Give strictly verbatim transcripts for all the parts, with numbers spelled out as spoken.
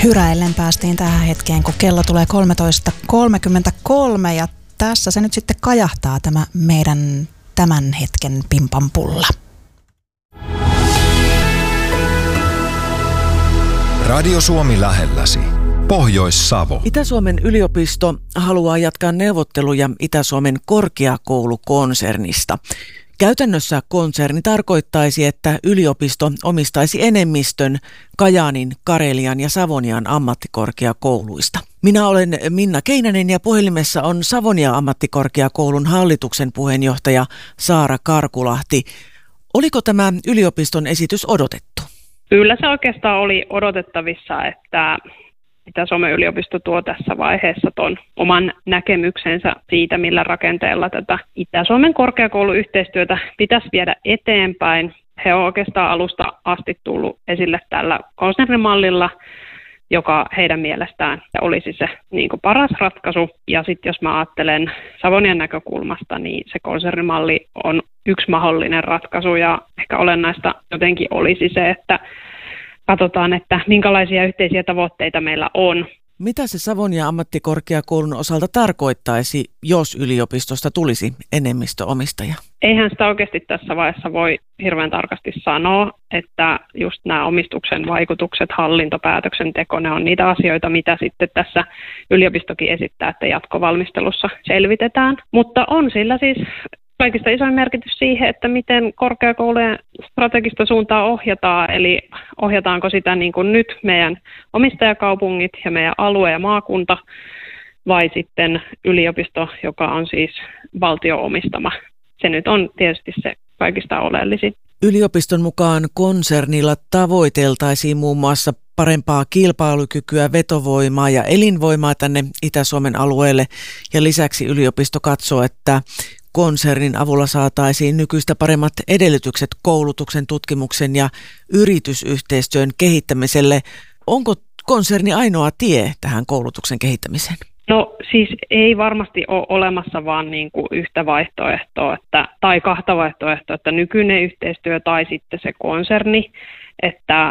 Hyräillen päästiin tähän hetkeen, kun kello tulee kolmetoista kolmekymmentäkolme ja tässä se nyt sitten kajahtaa tämä meidän tämän hetken pimpampulla. Radio Suomi lähelläsi. Pohjois-Savo. Itä-Suomen yliopisto haluaa jatkaa neuvotteluja Itä-Suomen korkeakoulukonsernista. Käytännössä konserni tarkoittaisi, että yliopisto omistaisi enemmistön Kajaanin, Karelian ja Savonian ammattikorkeakouluista. Minä olen Minna Keinänen ja puhelimessa on Savonia-ammattikorkeakoulun hallituksen puheenjohtaja Saara Karkulahti. Oliko tämä yliopiston esitys odotettu? Kyllä se oikeastaan oli odotettavissa, että Itä-Suomen yliopisto tuo tässä vaiheessa tuon oman näkemyksensä siitä, millä rakenteella tätä Itä-Suomen korkeakouluyhteistyötä pitäisi viedä eteenpäin. He on oikeastaan alusta asti tullut esille tällä konsernimallilla, joka heidän mielestään olisi se niin kuin paras ratkaisu. Ja sitten jos mä ajattelen Savonian näkökulmasta, niin se konsernimalli on yksi mahdollinen ratkaisu ja ehkä olennaista jotenkin olisi se, että katsotaan, että minkälaisia yhteisiä tavoitteita meillä on. Mitä se Savonia ammattikorkeakoulun osalta tarkoittaisi, jos yliopistosta tulisi enemmistöomistaja? Eihän sitä oikeasti tässä vaiheessa voi hirveän tarkasti sanoa, että just nämä omistuksen vaikutukset, hallintopäätöksenteko, ne on niitä asioita, mitä sitten tässä yliopistokin esittää, että jatkovalmistelussa selvitetään. Mutta on sillä siis kaikista isoin merkitys siihen, että miten korkeakoulujen strategista suuntaa ohjataan, eli ohjataanko sitä niin kuin nyt meidän omistajakaupungit ja meidän alue ja maakunta, vai sitten yliopisto, joka on siis valtio-omistama. Se nyt on tietysti se kaikista oleellisin. Yliopiston mukaan konsernilla tavoiteltaisiin muun muassa parempaa kilpailukykyä, vetovoimaa ja elinvoimaa tänne Itä-Suomen alueelle, ja lisäksi yliopisto katsoo, että konsernin avulla saataisiin nykyistä paremmat edellytykset koulutuksen, tutkimuksen ja yritysyhteistyön kehittämiselle. Onko konserni ainoa tie tähän koulutuksen kehittämiseen? No siis ei varmasti ole olemassa vaan niin kuin yhtä vaihtoehtoa että, tai kahta vaihtoehtoa, että nykyinen yhteistyö tai sitten se konserni, että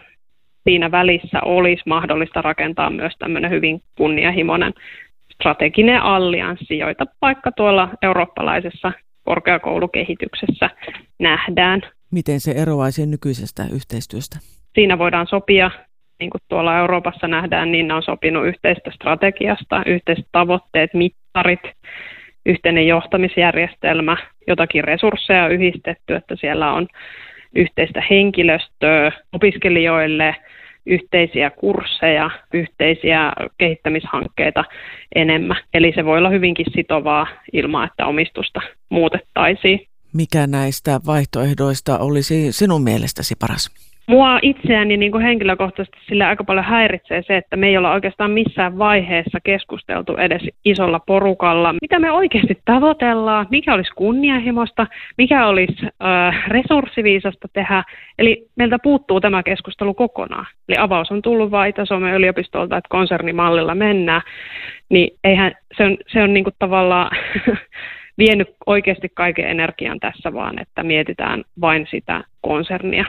siinä välissä olisi mahdollista rakentaa myös tämmöinen hyvin kunnianhimoinen strateginen allianssi, joita vaikka tuolla eurooppalaisessa korkeakoulukehityksessä nähdään. Miten se eroaisi nykyisestä yhteistyöstä? Siinä voidaan sopia, niin kuin tuolla Euroopassa nähdään, niin ne on sopinut yhteistä strategiasta, yhteiset tavoitteet, mittarit, yhteinen johtamisjärjestelmä, jotakin resursseja yhdistetty, että siellä on yhteistä henkilöstöä opiskelijoille, yhteisiä kursseja, yhteisiä kehittämishankkeita enemmän. Eli se voi olla hyvinkin sitovaa ilman, että omistusta muutettaisiin. Mikä näistä vaihtoehdoista olisi sinun mielestäsi paras? Mua itseäni niin kuin henkilökohtaisesti sillä aika paljon häiritsee se, että me ei olla oikeastaan missään vaiheessa keskusteltu edes isolla porukalla. Mitä me oikeasti tavoitellaan, mikä olisi kunnianhimosta, mikä olisi äh, resurssiviisasta tehdä. Eli meiltä puuttuu tämä keskustelu kokonaan. Eli avaus on tullut vain Itä-Suomen yliopistolta, että konsernimallilla mennään. Niin eihän, se on, se on niin kuin tavallaan vienyt oikeasti kaiken energian tässä vaan, että mietitään vain sitä konsernia.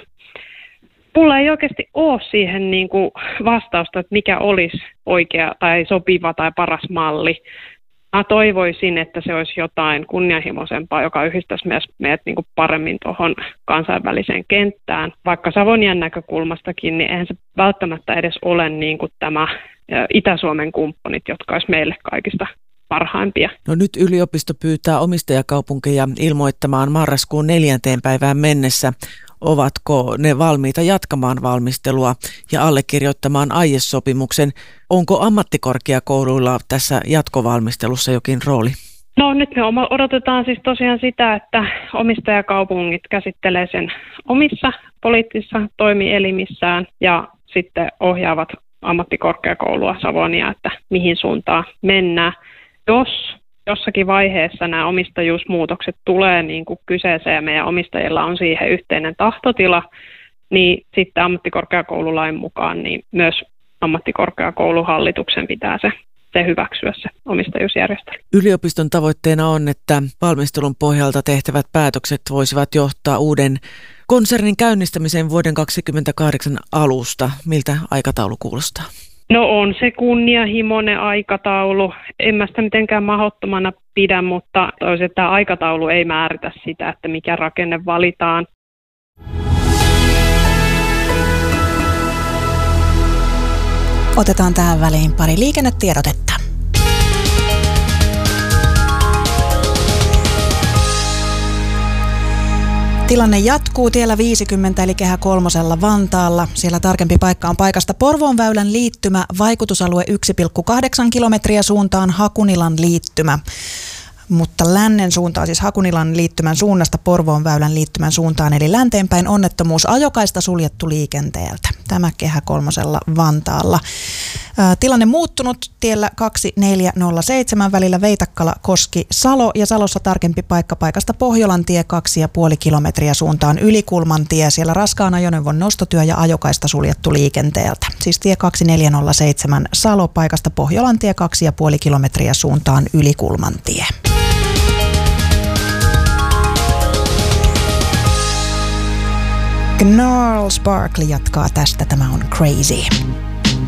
Mulla ei oikeasti ole siihen niin kuin vastausta, että mikä olisi oikea tai sopiva tai paras malli. Mä toivoisin, että se olisi jotain kunnianhimoisempaa, joka yhdistäisi myös meidät niin kuin paremmin tuohon kansainväliseen kenttään. Vaikka Savonian näkökulmastakin, niin eihän se välttämättä edes ole niin kuin tämä Itä-Suomen kumppanit, jotka olisi meille kaikista parhaimpia. No nyt yliopisto pyytää omistajakaupunkeja ilmoittamaan marraskuun neljänteen päivään mennessä, ovatko ne valmiita jatkamaan valmistelua ja allekirjoittamaan aiesopimuksen. Onko ammattikorkeakouluilla tässä jatkovalmistelussa jokin rooli? No nyt me odotetaan siis tosiaan sitä, että omistajakaupungit käsittelee sen omissa poliittisissa toimielimissään ja sitten ohjaavat ammattikorkeakoulua Savonia, että mihin suuntaan mennään. Jos jossakin vaiheessa nämä omistajuusmuutokset tulee niin kuin kyseeseen ja meidän omistajilla on siihen yhteinen tahtotila, niin sitten ammattikorkeakoululain mukaan niin myös ammattikorkeakouluhallituksen pitää se, se hyväksyä se omistajuusjärjestely. Yliopiston tavoitteena on, että valmistelun pohjalta tehtävät päätökset voisivat johtaa uuden konsernin käynnistämiseen vuoden kaksikymmentäkahdeksan alusta. Miltä aikataulu kuulostaa? No on se kunnianhimoinen aikataulu. En mä sitä mitenkään mahdottomana pidä, mutta toisaalta tämä aikataulu ei määritä sitä, että mikä rakenne valitaan. Otetaan tähän väliin pari liikennetiedotetta. Tilanne jatkuu tiellä viisikymmentä eli Kehä kolmosella Vantaalla. Siellä tarkempi paikka on paikasta Porvoonväylän liittymä, vaikutusalue yksi pilkku kahdeksan kilometriä suuntaan Hakunilan liittymä. Mutta lännen suuntaan, siis Hakunilan liittymän suunnasta Porvoonväylän liittymän suuntaan, eli länteenpäin onnettomuus, ajokaista suljettu liikenteeltä. Tämä Kehä kolmosella Vantaalla. Ää, tilanne muuttunut tiellä kaksikymmentäneljä nolla seitsemän välillä Veitakkala-Koski-Salo ja Salossa tarkempi paikka paikasta Pohjolantie kaksi pilkku viisi kilometriä suuntaan Ylikulmantie. Siellä raskaan ajoneuvon nostotyö ja ajokaista suljettu liikenteeltä. Siis tie kaksikymmentäneljä nolla seitsemän Salo paikasta Pohjolantie kaksi pilkku viisi kilometriä suuntaan Ylikulmantie. Gnarls Barkley jatkaa tästä. Tämä on Crazy.